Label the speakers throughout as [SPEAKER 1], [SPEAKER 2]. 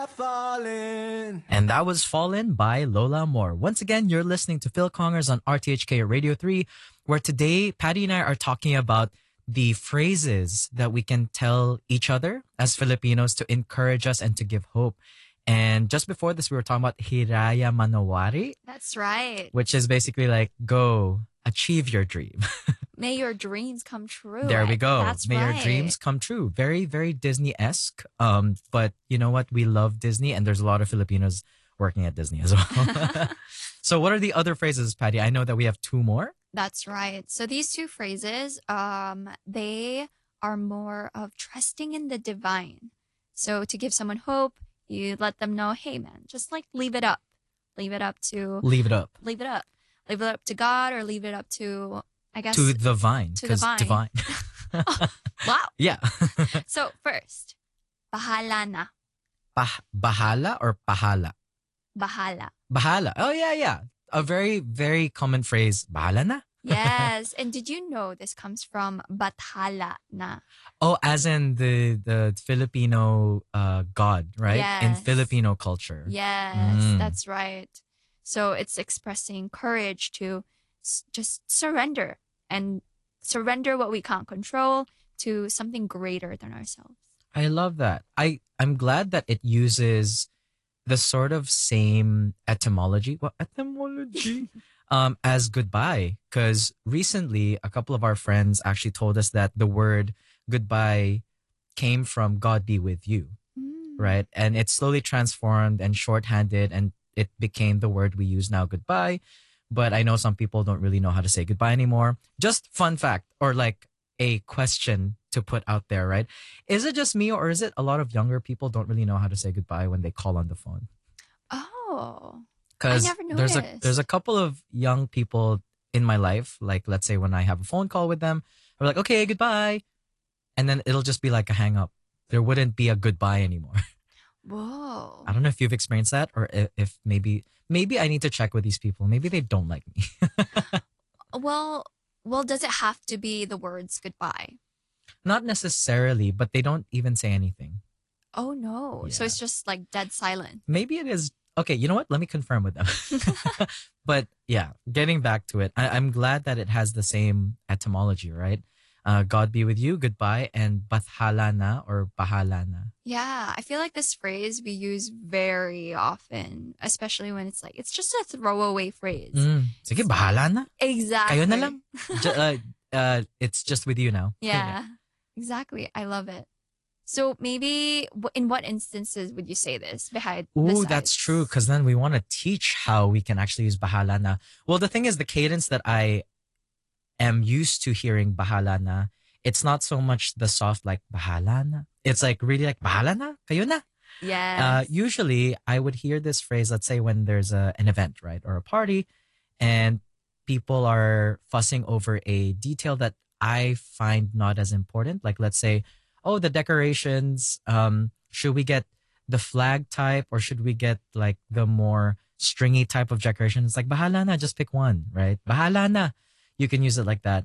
[SPEAKER 1] Fallen.
[SPEAKER 2] And that was Fallen by Lola Moore. Once again, you're listening to Phil Congers on RTHK Radio 3, where today Patty and I are talking about the phrases that we can tell each other as Filipinos to encourage us and to give hope. And just before this, we were talking about Hiraya Manowari,
[SPEAKER 3] That's right.
[SPEAKER 2] which is basically like, go achieve your dream.
[SPEAKER 3] May your dreams come true.
[SPEAKER 2] There we go.
[SPEAKER 3] That's
[SPEAKER 2] May
[SPEAKER 3] right.
[SPEAKER 2] your dreams come true. Very, very Disney-esque. But you know what? We love Disney, and there's a lot of Filipinos working at Disney as well. So what are the other phrases, Patty? I know that we have two more.
[SPEAKER 3] That's right. So these two phrases, they are more of trusting in the divine. So to give someone hope, you let them know, hey man, just like leave it up. Leave it up to
[SPEAKER 2] Leave it up.
[SPEAKER 3] leave it up. Leave it up to God or leave it up to, I guess,
[SPEAKER 2] To the vine.
[SPEAKER 3] to the
[SPEAKER 2] Because
[SPEAKER 3] vine.
[SPEAKER 2] divine.
[SPEAKER 3] wow.
[SPEAKER 2] Yeah.
[SPEAKER 3] So first, bahala na.
[SPEAKER 2] Bahala or pahala?
[SPEAKER 3] Bahala.
[SPEAKER 2] Bahala. Oh, yeah, yeah. A very, very common phrase. Bahala na?
[SPEAKER 3] Yes. And did you know this comes from bathala na?
[SPEAKER 2] Oh, as in the Filipino god, right? In
[SPEAKER 3] Yes.
[SPEAKER 2] Filipino culture.
[SPEAKER 3] Yes,
[SPEAKER 2] Mm.
[SPEAKER 3] that's right. So it's expressing courage to just surrender and surrender what we can't control to something greater than ourselves.
[SPEAKER 2] I love that. I'm glad that it uses the sort of same etymology. What etymology? As goodbye. Because recently a couple of our friends actually told us that the word goodbye came from God be with you.
[SPEAKER 3] Mm.
[SPEAKER 2] Right? And it slowly transformed and shorthanded and it became the word we use now, goodbye. But I know some people don't really know how to say goodbye anymore. Just fun fact or like a question to put out there, right? Is it just me or is it a lot of younger people don't really know how to say goodbye when they call on the phone?
[SPEAKER 3] Oh,
[SPEAKER 2] Because
[SPEAKER 3] never
[SPEAKER 2] there's
[SPEAKER 3] noticed.
[SPEAKER 2] a couple of young people in my life, like let's say when I have a phone call with them, we're like, okay, goodbye. And then it'll just be like a hang up. There wouldn't be a goodbye anymore.
[SPEAKER 3] whoa.
[SPEAKER 2] I don't know if you've experienced that or if maybe I need to check with these people. Maybe they don't like me.
[SPEAKER 3] Well, does it have to be the words goodbye?
[SPEAKER 2] Not necessarily, but they don't even say anything.
[SPEAKER 3] Oh no. So
[SPEAKER 2] Yeah.
[SPEAKER 3] it's just like dead silent.
[SPEAKER 2] Maybe it is. Okay, you know what? Let me confirm with them. But yeah, getting back to it, I'm glad that it has the same etymology, right? God be with you, goodbye, and bathala na or bahala na.
[SPEAKER 3] Yeah, I feel like this phrase we use very often, especially when it's like it's just a throwaway phrase.
[SPEAKER 2] Sige, bahala na.
[SPEAKER 3] Exactly.
[SPEAKER 2] Kayo na lang. It's just with you now.
[SPEAKER 3] Yeah, exactly. I love it. So maybe in what instances would you say this?
[SPEAKER 2] Ooh, that's true. Because then we want to teach how we can actually use bahala na. Well, the thing is, the cadence that I am used to hearing bahala na, it's not so much the soft like bahala na. It's like really like bahala na, kayo na.
[SPEAKER 3] Yes.
[SPEAKER 2] Usually, I would hear this phrase, let's say when there's an event, right, or a party, and people are fussing over a detail that I find not as important. Like, let's say, oh, the decorations, should we get the flag type or should we get like the more stringy type of decoration? It's like, bahala na, just pick one, right? Bahala na. You can use it like that.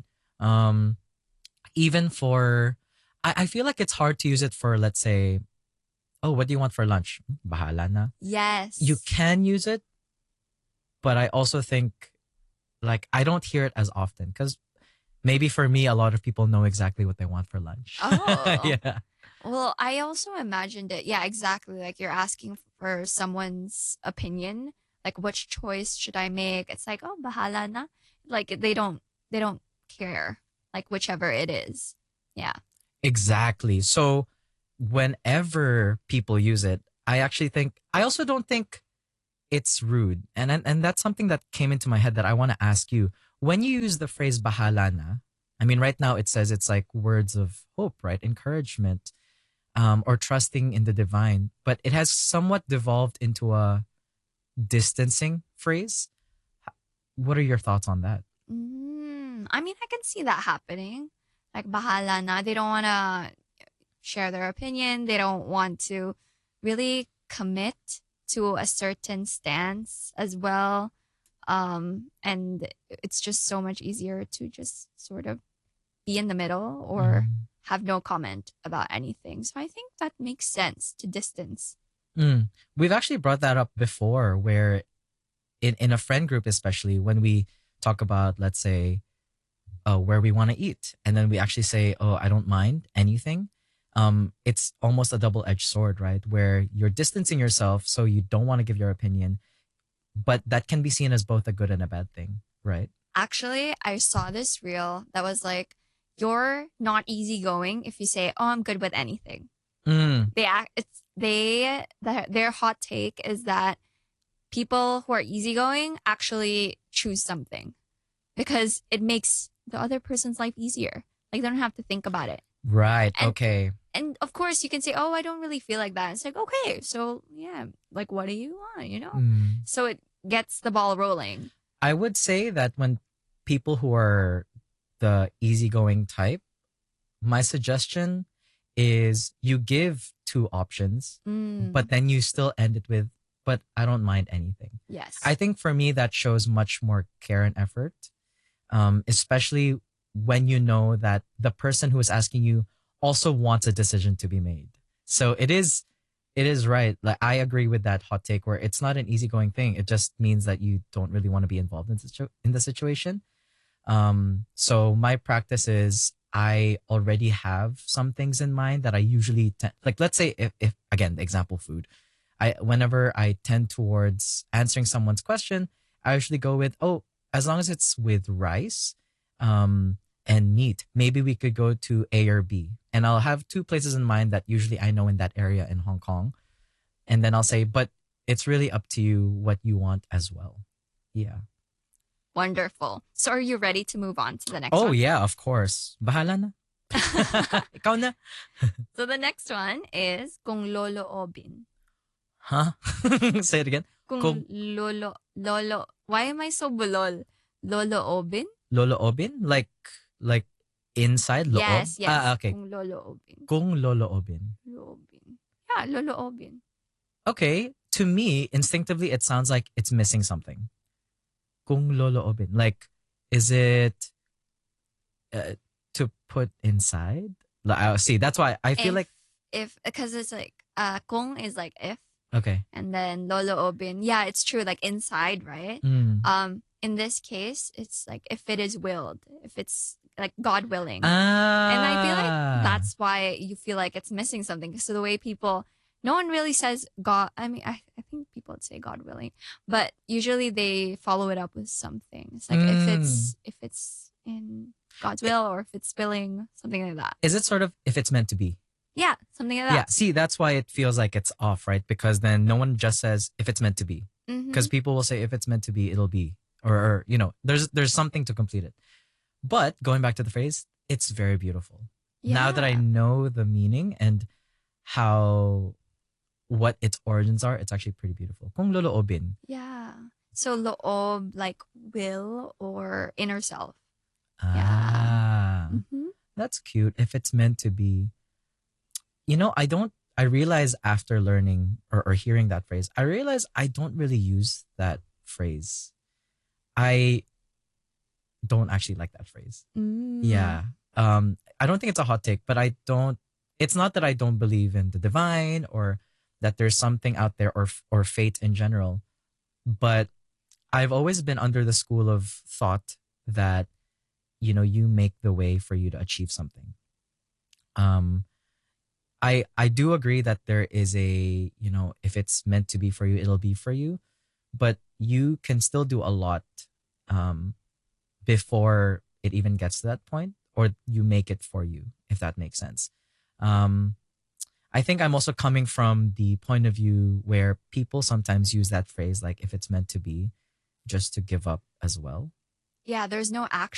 [SPEAKER 2] Even for, I feel like it's hard to use it for, let's say, oh, what do you want for lunch? Bahala na.
[SPEAKER 3] Yes.
[SPEAKER 2] You can use it, but I also think like I don't hear it as often because maybe for me, a lot of people know exactly what they want for lunch.
[SPEAKER 3] Oh.
[SPEAKER 2] Yeah.
[SPEAKER 3] Well, I also imagined it. Yeah, exactly. Like you're asking for someone's opinion. Like which choice should I make? It's like, oh, bahala na. Like they don't care. Like whichever it is. Yeah.
[SPEAKER 2] Exactly. So whenever people use it, I also don't think it's rude. And that's something that came into my head that I want to ask you. When you use the phrase bahala na, I mean, right now it says it's like words of hope, right? Encouragement, or trusting in the divine. But it has somewhat devolved into a distancing phrase. What are your thoughts on that?
[SPEAKER 3] I mean, I can see that happening. Like bahala na. They don't want to share their opinion. They don't want to really commit to a certain stance as well. And it's just so much easier to just sort of be in the middle or have no comment about anything. So I think that makes sense to distance.
[SPEAKER 2] Mm. We've actually brought that up before, where in a friend group, especially when we talk about, let's say, where we want to eat, and then we actually say, "Oh, I don't mind anything." It's almost a double-edged sword, right? Where you're distancing yourself, so you don't want to give your opinion, but that can be seen as both a good and a bad thing, right?
[SPEAKER 3] Actually, I saw this reel that was like, you're not easygoing if you say, "Oh, I'm good with anything."
[SPEAKER 2] Mm,
[SPEAKER 3] Their hot take is that people who are easygoing actually choose something because it makes the other person's life easier. Like they don't have to think about it.
[SPEAKER 2] right.
[SPEAKER 3] And
[SPEAKER 2] Okay.
[SPEAKER 3] and of course you can say, "Oh, I don't really feel like that." It's like, "Okay, so yeah, like what do you want, you know?"
[SPEAKER 2] Mm.
[SPEAKER 3] So it gets the ball rolling.
[SPEAKER 2] I would say that when people who are the easygoing type, my suggestion is you give two options, but
[SPEAKER 3] Mm,
[SPEAKER 2] then you still end it with, but I don't mind anything. I
[SPEAKER 3] yes.
[SPEAKER 2] think for me, that shows much more care and effort, especially when you know that the person who is asking you also wants a decision to be made. So it is right. Like I agree with that hot take where it's not an easygoing thing. It just means that you don't really want to be involved in the situation. So my practice is I already have some things in mind that I usually like. Let's say if again, example food. Whenever I tend towards answering someone's question, I usually go with, oh, as long as it's with rice, and meat, maybe we could go to A or B. And I'll have two places in mind that usually I know in that area in Hong Kong. And then I'll say, but it's really up to you what you want as well. Yeah.
[SPEAKER 3] Wonderful. So are you ready to move on to the next
[SPEAKER 2] Oh
[SPEAKER 3] one?
[SPEAKER 2] yeah, of course. Bahala na. Ikaw na.
[SPEAKER 3] So the next one is kung lolo obin.
[SPEAKER 2] Huh? Say it again.
[SPEAKER 3] Kung
[SPEAKER 2] Kung
[SPEAKER 3] lolo. Why am I so bulol? Lolo obin?
[SPEAKER 2] lolo obin? Like inside loob?
[SPEAKER 3] Yes, yes.
[SPEAKER 2] Okay.
[SPEAKER 3] Kung lolo obin.
[SPEAKER 2] Kung lolo obin.
[SPEAKER 3] Lolo obin. Yeah, lolo obin.
[SPEAKER 2] Okay. To me, instinctively, it sounds like it's missing something. Kung lolo obin. Like, is it uh, to put inside? See, that's why I feel
[SPEAKER 3] If
[SPEAKER 2] like,
[SPEAKER 3] because it's like kung is like if,
[SPEAKER 2] okay.
[SPEAKER 3] and then lolo obin. Yeah, it's true. Like inside, right?
[SPEAKER 2] Mm.
[SPEAKER 3] In this case, it's like if it is willed, if it's like God willing. And I feel like
[SPEAKER 2] Ah.
[SPEAKER 3] that's why you feel like it's missing something. So the way people, no one really says God. I mean, I think people would say God willing, but usually they follow it up with something. It's like
[SPEAKER 2] Mm.
[SPEAKER 3] if it's in God's will or if it's spilling, something like that.
[SPEAKER 2] Is it sort of if it's meant to be?
[SPEAKER 3] Yeah, something like
[SPEAKER 2] Yeah,
[SPEAKER 3] that.
[SPEAKER 2] see, that's why it feels like it's off, right? Because then no one just says if it's meant to be.
[SPEAKER 3] Mm-hmm.
[SPEAKER 2] Because people will say if it's meant to be, it'll be. Or there's something to complete it. But going back to the phrase, it's very beautiful. Now that I
[SPEAKER 3] Yeah.
[SPEAKER 2] know the meaning and how what its origins are, it's actually pretty beautiful. Kung loloobin.
[SPEAKER 3] Yeah. So loob like will or inner self. Yeah.
[SPEAKER 2] Ah,
[SPEAKER 3] Mm-hmm.
[SPEAKER 2] that's cute. If it's meant to be. I realize after learning or hearing that phrase, I realize I don't really use that phrase. I don't actually like that phrase.
[SPEAKER 3] Mm.
[SPEAKER 2] Yeah. I don't think it's a hot take, but it's not that I don't believe in the divine or that there's something out there or fate in general, but I've always been under the school of thought that, you make the way for you to achieve something. Um, I do agree that there is if it's meant to be for you, it'll be for you, but you can still do a lot um before it even gets to that point, or you make it for you, if that makes sense. Um I think I'm also coming from the point of view where people sometimes use that phrase like if it's meant to be just to give up as well.
[SPEAKER 3] Yeah, there's no action